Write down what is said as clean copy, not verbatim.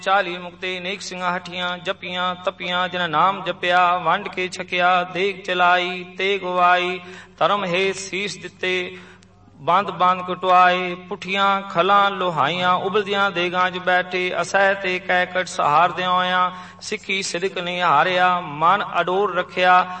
40 ਮੁਕਤੇ ਨੇਕ ਸਿੰਘਾਂ ਹੱਠੀਆਂ ਜਪੀਆਂ ਤਪੀਆਂ ਜਿਨ ਨਾਮ ਜਪਿਆ ਵੰਡ ਕੇ ਛਕਿਆ ਦੇਗ ਚਲਾਈ ਤੇ ਗਵਾਈ ਧਰਮ ਹੈ ਸੀਸ ਦਿੱਤੇ ਬੰਦ ਬੰਦ ਕਟਵਾਏ ਪੁੱਠੀਆਂ ਖਲਾਂ ਲੋਹਾਈਆਂ ਉਬਲਦੀਆਂ ਦੇਗਾਂ 'ਚ ਬੈਠੇ ਅਸਹਿ ਤੇ ਕੈਕਟ ਸਹਾਰਦਿਆਂ ਹੋਇਆਂ ਸਿੱਖੀ ਸਿਦਕ ਨਹੀਂ ਹਾਰਿਆ ਮਨ ਅਡੋਰ ਰੱਖਿਆ